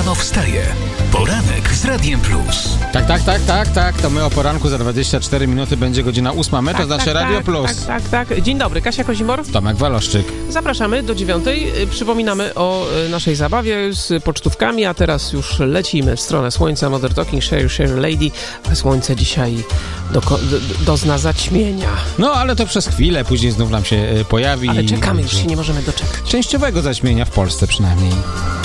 Rano wstaje. Poranek z Radiem Plus. Tak. To my o poranku za 24 minuty będzie godzina 8. To znaczy Radio Plus. Tak. Dzień dobry, Kasia Kozimor. Tomek Waloszczyk. Zapraszamy do 9. Przypominamy o naszej zabawie z pocztówkami, a teraz już lecimy w stronę słońca. Modern Talking, Share Lady. A słońce dzisiaj dozna zaćmienia. No, ale to przez chwilę, później znów nam się pojawi. Ale czekamy, już się nie możemy doczekać. Częściowego zaćmienia w Polsce przynajmniej.